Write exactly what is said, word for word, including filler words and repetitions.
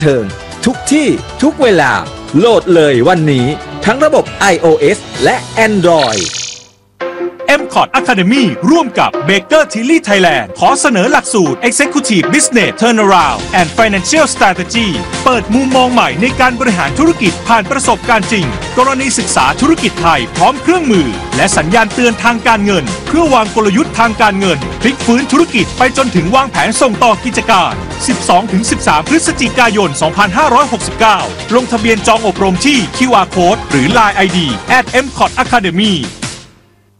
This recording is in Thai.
เทิงทุกที่ทุกเวลาโหลดเลยวันนี้ทั้งระบบ ไอ โอ เอส และ Android เอ็ม คอร์ด Academy ร่วมกับ Baker Tilly Thailand ขอเสนอหลักสูตร Executive Business Turnaround and Financial Strategy เปิดมุมมองใหม่ในการบริหารธุรกิจผ่านประสบการณ์จริงกรณีศึกษาธุรกิจไทยพร้อมเครื่องมือและสัญญาณเตือนทางการเงินเพื่อวางกลยุทธ์ทางการเงินพลิกฟื้นธุรกิจไปจนถึงวางแผนส่งต่อกิจการ สิบสองถึงสิบสาม พฤศจิกายน สองพันห้าร้อยหกสิบเก้า ลงทะเบียนจองอบรมที่ คิว อาร์ Code หรือ ไลน์ ไอ ดี แอท เอ็ม คอร์ด อะคาเดมี่